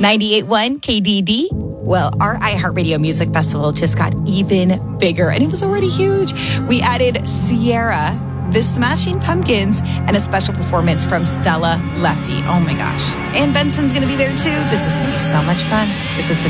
98.1 KDD. Well, our iHeartRadio Music Festival just got even bigger, and it was already huge. We added Sierra, the Smashing Pumpkins, and a special performance from Stella Lefty. Oh my gosh. And Benson's going to be there too. This is going to be so much fun. This is the